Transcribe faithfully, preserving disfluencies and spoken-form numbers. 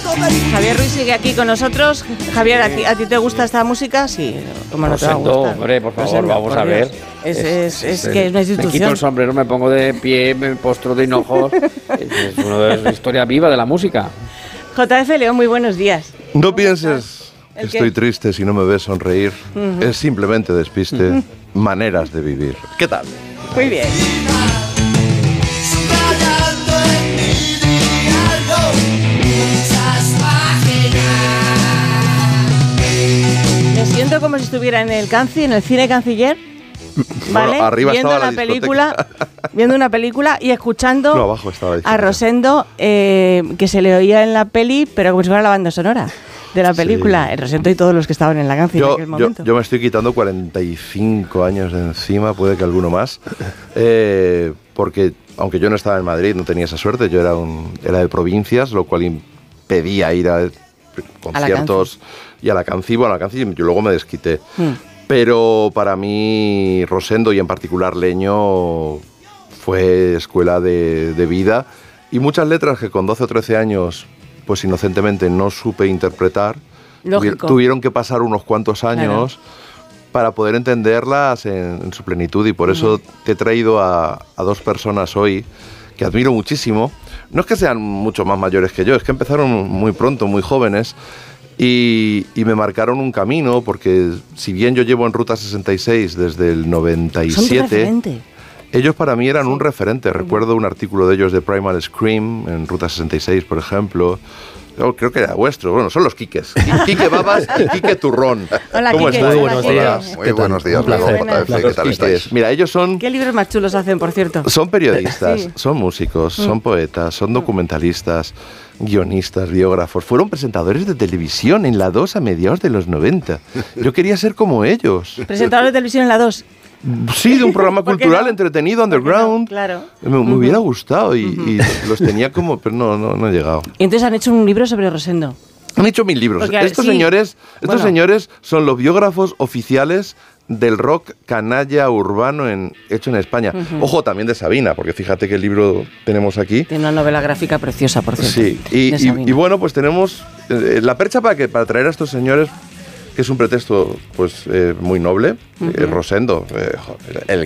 Javier Ruiz sigue aquí con nosotros. Javier, ¿a ti, ¿a ti te gusta esta música? Sí, ¿cómo no te va a gustar? Hombre, por favor, Rosendo, vamos por a ver. Es, es, es, es que es una institución. Me quito el sombrero, me pongo de pie, me postro de hinojos. Es una de las historias vivas de la música. J F León, muy buenos días. No pienses que ¿El qué? estoy triste si no me ves sonreír. Uh-huh. Es simplemente despiste. Uh-huh. Maneras de vivir. ¿Qué tal? Muy bien. Me siento como si estuviera en el Canci, en el cine Canciller, ¿vale? Bueno, arriba viendo estaba una la película, viendo una película y escuchando no, abajo estaba a Rosendo, eh, que se le oía en la peli, pero como si fuera la banda sonora de la película. Sí. El Rosendo y todos los que estaban en la Canci en aquel momento. Yo, yo me estoy quitando cuarenta y cinco años de encima, puede que alguno más, eh, porque aunque yo no estaba en Madrid, no tenía esa suerte, yo era, un, era de provincias, lo cual impedía ir a conciertos a y a la Canci. Bueno, a la Canci yo luego me desquité. Hmm. Pero para mí Rosendo y en particular Leño fue escuela de, de vida, y muchas letras que con doce o trece años pues inocentemente no supe interpretar, Lógico. tuvieron que pasar unos cuantos años, claro, para poder entenderlas en, en su plenitud, y por eso uh-huh. te he traído a, a dos personas hoy que admiro muchísimo. No es que sean mucho más mayores que yo, es que empezaron muy pronto, muy jóvenes, y, y me marcaron un camino, porque si bien yo llevo en Ruta sesenta y seis desde el noventa y siete, ellos para mí eran sí. un referente. Recuerdo un artículo de ellos de Primal Scream en Ruta sesenta y seis, por ejemplo. Yo creo que era vuestro. Bueno, son los Quiques. Quique Babas y Quique Turrón. Hola, ¿Cómo Quique. estás? Muy buenos días. Muy buenos días. ¿Qué tal estáis? Mira, ellos son... ¿Qué libros más chulos hacen, por cierto? Son periodistas, sí. son músicos, mm. son poetas, son documentalistas, guionistas, biógrafos. Fueron presentadores de televisión en la dos a mediados de los noventa. Yo quería ser como ellos. ¿Presentadores de televisión en la dos? Sí, de un programa cultural no? entretenido, underground. No? Claro. Me, me uh-huh. hubiera gustado y, uh-huh. y los tenía como, pero no, no, no he llegado. Y entonces han hecho un libro sobre Rosendo. Han hecho mil libros. Porque, estos sí. señores, estos bueno. señores son los biógrafos oficiales del rock canalla urbano en, hecho en España. Uh-huh. Ojo, también de Sabina, porque fíjate qué libro tenemos aquí. Tiene una novela gráfica preciosa, por cierto. Sí, y, y, y bueno, pues tenemos eh, la percha para, que, para traer a estos señores, que es un pretexto pues eh, muy noble. Uh-huh. eh, Rosendo, eh, el